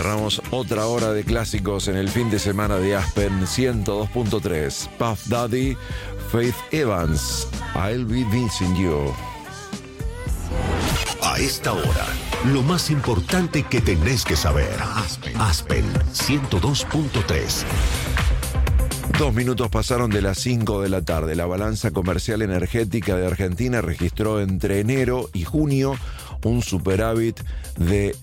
Cerramos otra hora de clásicos en el fin de semana de Aspen 102.3. Puff Daddy, Faith Evans, I'll Be Missing You. A esta hora, lo más importante que tenés que saber. Aspen 102.3. 2 minutos pasaron de las 5 de la tarde. La balanza comercial energética de Argentina registró entre enero y junio un superávit de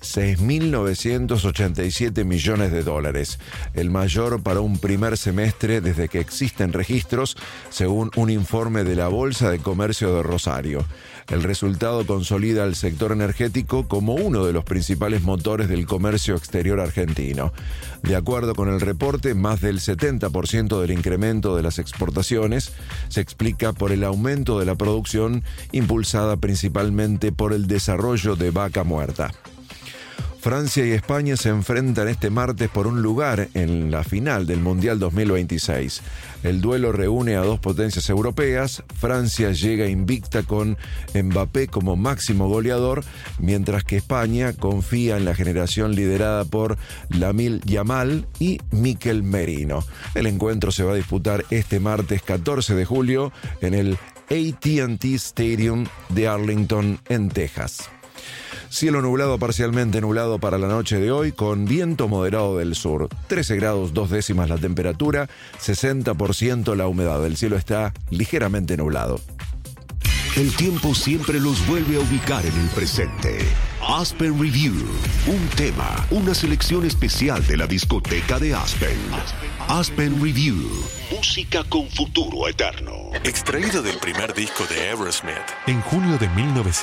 6.987 millones de dólares, el mayor para un primer semestre desde que existen registros, según un informe de la Bolsa de Comercio de Rosario. El resultado consolida al sector energético como uno de los principales motores del comercio exterior argentino. De acuerdo con el reporte, más del 70% del incremento de las exportaciones se explica por el aumento de la producción, impulsada principalmente por el desarrollo de vaca muerta. Francia y España se enfrentan este martes por un lugar en la final del Mundial 2026. El duelo reúne a dos potencias europeas. Francia llega invicta con Mbappé como máximo goleador, mientras que España confía en la generación liderada por Lamine Yamal y Mikel Merino. El encuentro se va a disputar este martes 14 de julio en el AT&T Stadium de Arlington, en Texas. Cielo nublado, parcialmente nublado para la noche de hoy, con viento moderado del sur. 13 grados 2 décimas la temperatura, 60% la humedad. El cielo está ligeramente nublado. El tiempo siempre los vuelve a ubicar en el presente. Aspen Review. Un tema, una selección especial de la discoteca de Aspen. Aspen Review. Música con futuro eterno. Extraído del primer disco de Aerosmith, en junio de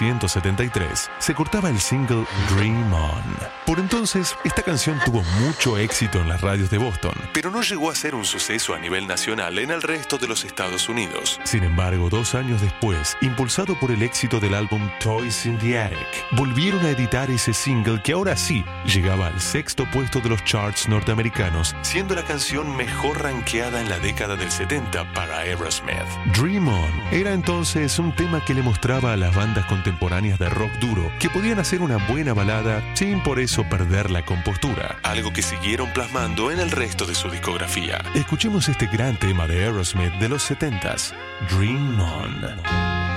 1973 se cortaba el single Dream On. Por entonces, esta canción tuvo mucho éxito en las radios de Boston, pero no llegó a ser un suceso a nivel nacional en el resto de los Estados Unidos. Sin embargo, 2 años después, impulsado por el éxito del álbum Toys in the Attic, volvieron a editar ese single que ahora sí llegaba al 6º puesto de los charts norteamericanos, siendo la canción mejor rankeada en la década del 70 para Aerosmith. Dream On era entonces un tema que le mostraba a las bandas contemporáneas de rock duro que podían hacer una buena balada sin por eso perder la compostura, algo que siguieron plasmando en el resto de su discografía. Escuchemos este gran tema de Aerosmith de los 70s, Dream On.